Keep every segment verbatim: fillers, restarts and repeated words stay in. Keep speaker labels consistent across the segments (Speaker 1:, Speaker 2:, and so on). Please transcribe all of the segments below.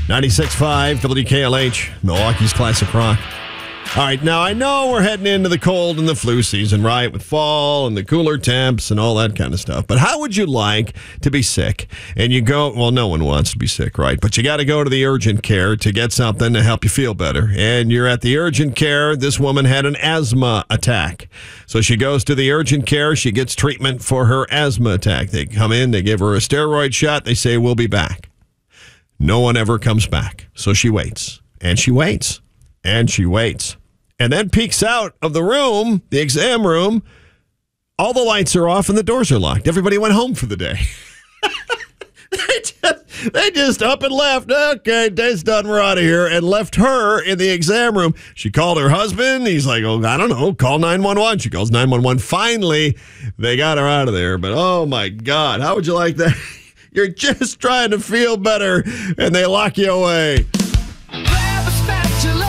Speaker 1: ninety-six point five W K L H, Milwaukee's Classic Rock. All right, now I know we're heading into the cold and the flu season, right? With fall and the cooler temps and all that kind of stuff. But how would you like to be sick? And you go, well, no one wants to be sick, right? But you got to go to the urgent care to get something to help you feel better. And you're at the urgent care. This woman had an asthma attack. So she goes to the urgent care. She gets treatment for her asthma attack. They come in, they give her a steroid shot. They say, we'll be back. No one ever comes back. So she waits, and she waits, and she waits. And then peeks out of the room, the exam room. All the lights are off and the doors are locked. Everybody went home for the day. they, just, they just up and left. Okay, day's done. We're out of here. And left her in the exam room. She called her husband. He's like, oh, I don't know. Call nine one one. She calls nine one one. Finally, they got her out of there. But, oh, my God. How would you like that? You're just trying to feel better, and they lock you away.
Speaker 2: Grab a spatula.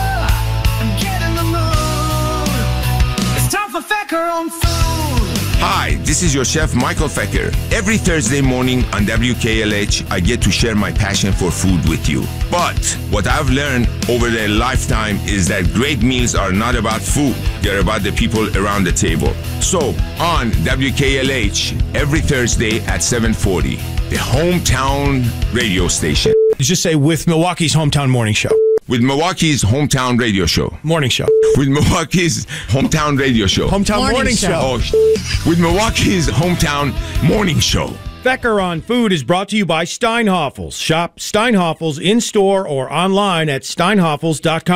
Speaker 2: On food.
Speaker 3: Hi, this is your chef, Michael Fecker. Every Thursday morning on W K L H, I get to share my passion for food with you. But what I've learned over a lifetime is that great meals are not about food. They're about the people around the table. So, on W K L H, every Thursday at seven forty, the hometown radio station.
Speaker 4: Just say with Milwaukee's hometown morning show.
Speaker 3: With Milwaukee's hometown radio show.
Speaker 4: Morning show.
Speaker 3: With Milwaukee's hometown radio show.
Speaker 4: Hometown morning, morning show.
Speaker 3: show. Oh, with Milwaukee's hometown morning show.
Speaker 4: Fecker on Food is brought to you by Steinhoffels. Shop Steinhoffels in-store or online at steinhoffels dot com.